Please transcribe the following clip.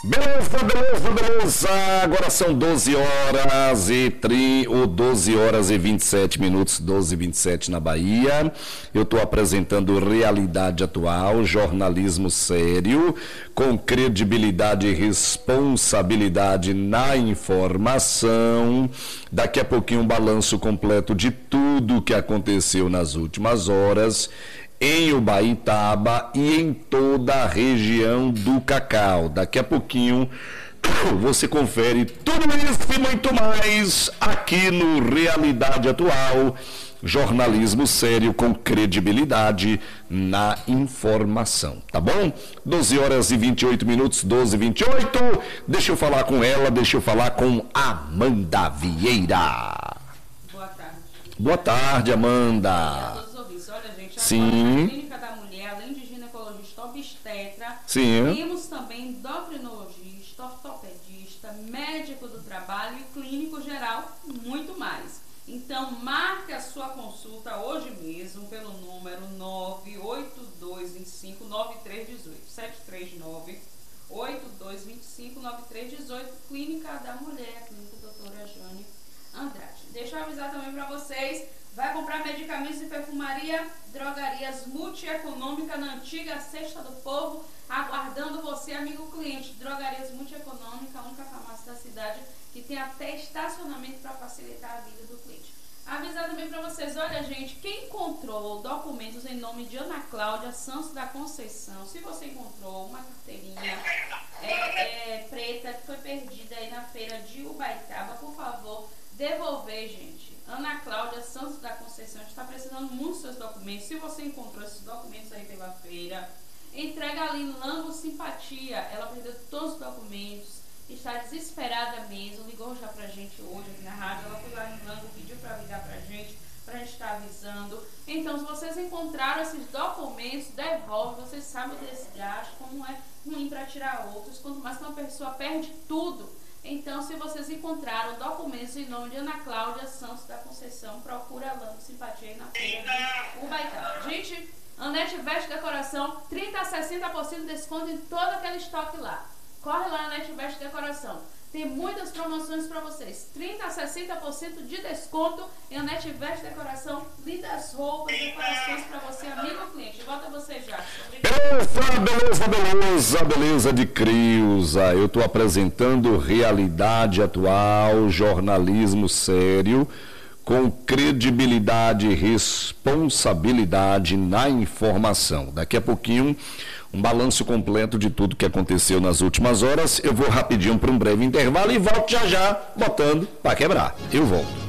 Beleza, beleza, beleza. Agora são 12 horas e 27 minutos, 12h27 na Bahia. Eu estou apresentando Realidade Atual, jornalismo sério, com credibilidade e responsabilidade na informação. Daqui a pouquinho um balanço completo de tudo o que aconteceu nas últimas horas em Ubaitaba e em toda a região do Cacau. Daqui a pouquinho você confere tudo isso e muito mais aqui no Realidade Atual, jornalismo sério com credibilidade na informação, tá bom? 12 horas e 28 minutos, 12h28. Deixa eu falar com ela, deixa eu falar com Amanda Vieira. Boa tarde. Boa tarde, Amanda. Olha, gente, sim. Agora na Clínica da Mulher, além de ginecologista obstetra, sim, temos também endocrinologista, ortopedista, médico do trabalho e clínico geral, muito mais. Então, marque a sua consulta hoje mesmo pelo número 98225-9318, 739-8225-9318, Clínica da Mulher, Clínica Doutora Jane Andrade. Deixa eu avisar também para vocês, vai comprar medicamentos e perfumaria, drogarias multieconômica na antiga Cesta do Povo, aguardando você, amigo cliente. Drogarias multieconômica, a única farmácia da cidade que tem até estacionamento para facilitar a vida do cliente. Avisar também para vocês, olha gente, quem encontrou documentos em nome de Ana Cláudia Santos da Conceição, se você encontrou uma carteirinha preta que foi perdida aí na feira de Ubaitaba, por favor, devolver, gente. Ana Cláudia Santos da Conceição está precisando muito dos seus documentos. Se você encontrou esses documentos aí pela feira, entrega ali no Lango Simpatia. Ela perdeu todos os documentos, está desesperada mesmo, ligou já pra gente hoje aqui na rádio. Ela foi lá no Lango, pediu para ligar pra gente estar avisando. Então, se vocês encontraram esses documentos, devolve. Vocês sabem o desgaste, como é ruim para tirar outros, quanto mais que uma pessoa perde tudo. Então, se vocês encontraram documentos em nome de Ana Cláudia Santos da Conceição, procura Lango Simpatia aí na feira de Ubaitaba. Gente, Anete Veste Decoração, 30% a 60% de desconto em todo aquele estoque lá. Corre lá, Anete Veste Decoração. Tem muitas promoções para vocês. 30% a 60% de desconto em Anete Veste Decoração. Lindas roupas, decorações para você, amigo cliente. Volta você já. Beleza de Creuza. Eu estou apresentando Realidade Atual, jornalismo sério, com credibilidade e responsabilidade na informação. Daqui a pouquinho, um balanço completo de tudo que aconteceu nas últimas horas. Eu vou rapidinho para um breve intervalo e volto já botando para quebrar. Eu volto.